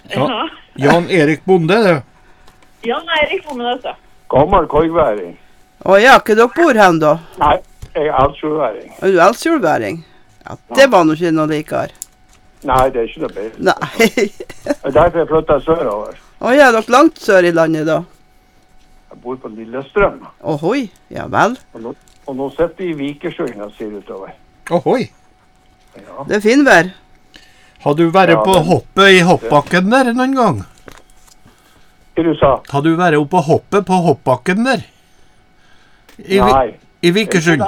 Ja. Jan Erik Bonde, det. Jan Erik Bonde, vet du. Gammel korgværing. Ja, hva dere bor hen da? Nei, jeg er altsjordværing. Er du eldsjordværing? Ja, det var nå ikke noe likere. Nei, det er ikke det bedre. Nei. Det er derfor jeg flyttet sørover. Ja, dere langt sør i landet da? Jeg bor på Lillestrøm. Ohoi, ja vel. Og nå sitter vi i Vikersjøen og ser utover. Ohoi. Ja. Det er finvær. Har du vært på hoppet i hoppbakken der noen gang? Hva du sa? Har du vært oppe på hoppet på hoppbakken der? Nei. I Vikersund?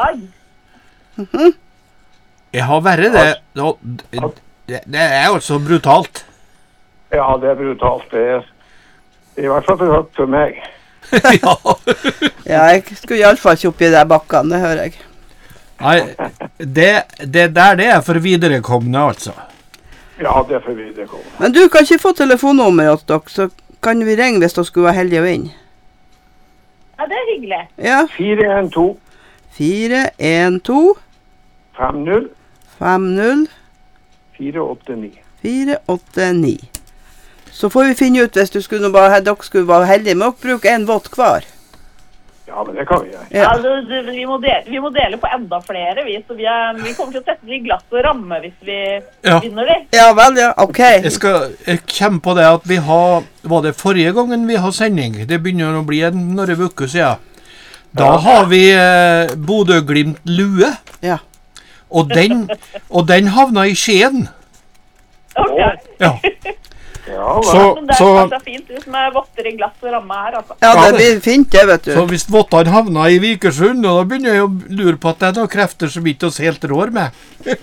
Jeg har vært det. Det er jo så brutalt. Ja, det er brutalt. Det er i hvert fall for høyt for meg. Ja. Ja, jeg skulle i alle fall ikke oppi de bakkene, det hører jeg. Nei, det der det er for viderekomne, altså. Ja, det er for viderekomne. Men du kan ikke få telefonnummer til dere, så kan vi ringe hvis dere skulle være heldige å vinne. Ja, det er hyggelig. Ja. 412 412 50 50 489. 489. Så får vi finne ut hvis dere skulle være heldige med å bruke en vått hver. Ja, men det kan vi gjøre. Ja, vi må dele på enda flere, så vi kommer til å sette det i glass og ramme hvis vi vinner det. Ja vel, ja, ok. Jeg kommer på det at vi var det forrige gangen vi har sending? Det begynner å bli noen uker siden. Da har vi Bodø-Glimt lue. Ja. Og den havna i Skien. Ok. Ja. Ja, Men det er fint ut med votter i glass og ramme her, altså. Ja, det blir fint det, vet du. Så hvis vottene havna i Vikersund, da begynner jeg å lure på at det er noen krefter som ikke oss helt rår med.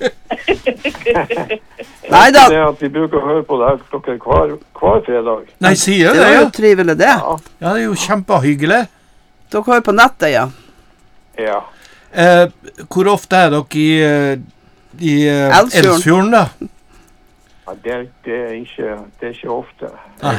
Neida. Det er at vi bruker å høre på det her hver fredag. Nei, sier Det det, var ja. jo trivelig det. Ja, det er jo kjempehyggelig. Dere hører på nettet, ja. Ja. Hvor ofte er dere i Elsfjorden, da? Ja, det er ikke ofte.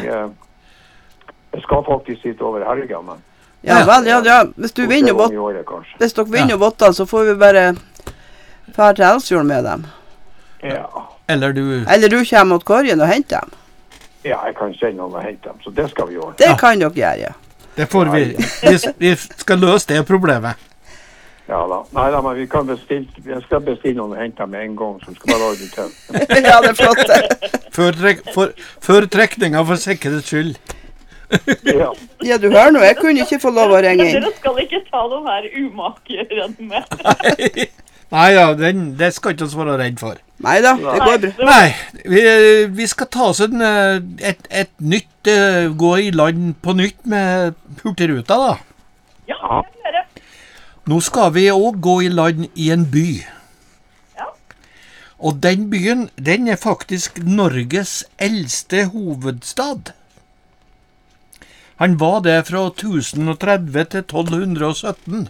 Jeg skal faktisk sitte over helga, men Ja vel, ja. Hvis du vinner i året, kanskje. Hvis dere vinner votter, så får vi bare fære til Elsfjorden med dem. Ja. Eller du kommer mot Korgen og henter dem. Ja, jeg kan sende noen og hente dem, så det skal vi gjøre. Det kan dere gjøre, ja. Det får vi. Vi skal løse det problemet. Ja da. Nei da, men jeg skal bestille noen og hente dem med en gang, så skal bare ordne til. Ja, det er flott. Før trekninga for sikkerhets skyld. Ja. Ja, du hører nå, jeg kunne ikke få lov å ringe inn. Dere skal ikke ta den her umakeren med. Nei, ja, det skal ikke oss være redd for. Neida, det går bra. Nei, vi skal ta oss et nytt, gå i land på nytt med Hurtigruta, da. Ja, det gjør det. Nå skal vi også gå i land i en by. Ja. Og den byen, den er faktisk Norges eldste hovedstad. Han var det fra 1030 til 1217.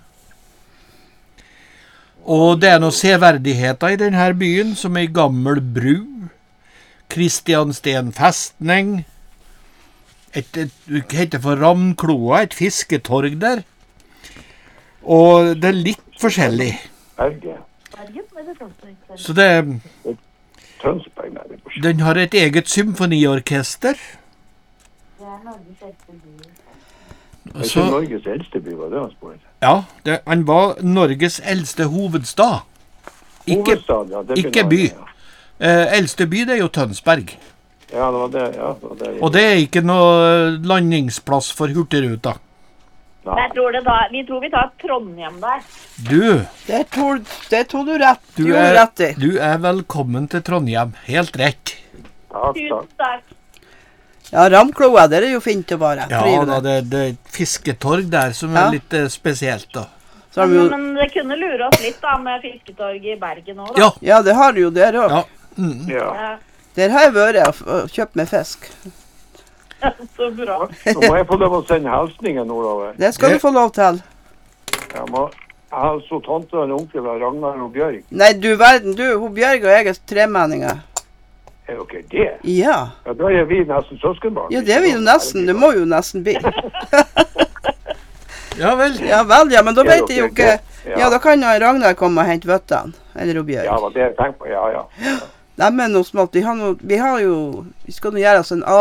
Og det er noen severdigheter i denne byen, som er gammel bru, Kristiansten festning, det heter for Ravnkloa, et fisketorg der. Og det er litt forskjellig. Bergen. Så det Tønsberg, nei, det er på den har et eget symfoniorkester. Det er Norges eldste by. Det er ikke Norges eldste by, var det han spurte? Ja, han var Norges eldste hovedstad. Hovedstad, ja. Ikke by. Eldste by, det er jo Tønsberg. Ja, det var det, ja. Og det er ikke noe landingsplass for Hurtigruta. Jeg tror vi tror vi tar Trondheim der. Du, Det tog du rett. Du gjorde rett i. du er velkommen til Trondheim. Helt rett. Takk, Tusen takk. takk. Ja, Ravnkloa, det er jo fint å være. Ja, da, det er et fisketorg der som er litt spesielt, da. Så har vi jo, Men det kunne lure oss litt da, med fisketorg i Bergen også, da. Ja, ja, det har du jo der også. ja. Ja. Der har jeg vært og kjøpt med fisk. Så bra. Nå må jeg få lov å sende hilsninger nordover. Det skal du få lov til. Jeg har så tante og en onkel av Ragnar og Bjørg. Nei, du verden, hun Bjørg og jeg er tremenninger. Er dere det? Ja. Ja, da er vi nesten søskenbarn. Ja, det er vi jo nesten. Det må jo nesten bli. Ja vel. Ja vel, ja, men da Er vet jeg jo dere ikke. det? Ja, da kan Ragnar komme og hente vøttene. Eller Bjørg. Ja, det var det jeg tenkte på. Ja, ja. Nei, men noe smått. Vi skal nå gjøre oss en